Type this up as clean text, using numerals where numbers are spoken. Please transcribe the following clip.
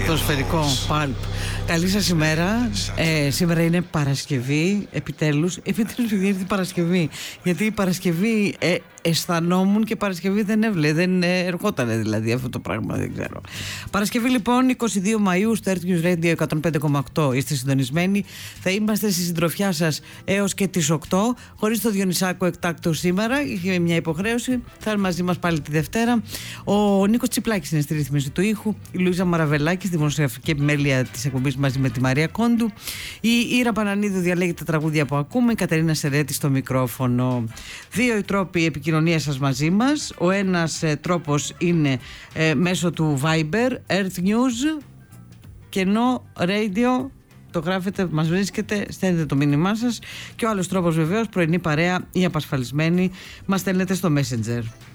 ατμοσφαιρικό Pulp. Καλή σας ημέρα. Σήμερα είναι Παρασκευή. Επιτέλους βγαίνει Παρασκευή. Γιατί η Παρασκευή αισθανόμουν και Παρασκευή δεν ερχότανε δηλαδή αυτό το πράγμα, δεν ξέρω. Παρασκευή λοιπόν 22 Μαΐου στο Earth News Radio 105,8. Είστε συντονισμένοι. Θα είμαστε στη συντροφιά σας έως και τις 8. Χωρίς το Διονυσάκο εκτάκτο σήμερα. Είχε μια υποχρέωση. Θα είναι μαζί μας πάλι τη Δευτέρα. Ο Νίκος Τσιπλάκης είναι στη ρύθμιση του ήχου. Η Λουίζα Μαραβελάκη, δημοσιογραφική επιμέλεια της εκπομπής μαζί με τη Μαρία Κόντου. Η Ήρα Πανανίδου διαλέγει τα τραγούδια που ακούμε. Η Κατερίνα Σερέτη στο μικρόφωνο. Δύο οι τρόποι επικοινωνίας σας μαζί μας. Ο ένας τρόπος είναι μέσω του Viber, Earth News, κενό Radio. Το γράφετε, μας βρίσκετε, στέλνετε το μήνυμά σας. Και ο άλλος τρόπος βεβαίως, πρωινή παρέα ή απασφαλισμένη, μας στέλνετε στο Messenger.